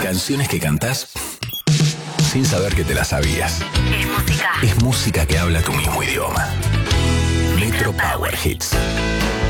Canciones que cantás sin saber que te las sabías. Es música. Es música que habla tu mismo idioma. Metro Power Hits.